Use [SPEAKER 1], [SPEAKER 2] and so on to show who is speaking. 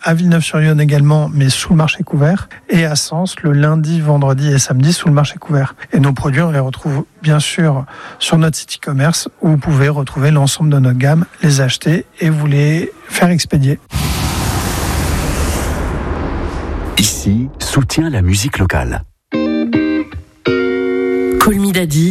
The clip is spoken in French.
[SPEAKER 1] à Villeneuve-sur-Yonne également, mais sous le marché couvert, et à Sens le lundi, vendredi et samedi sous le marché couvert. Et nos produits, on les retrouve bien sûr sur notre site e-commerce où vous pouvez retrouver l'ensemble de notre gamme, les acheter et vous les faire expédier.
[SPEAKER 2] Ici, soutient la musique locale.
[SPEAKER 3] Call Me Daddy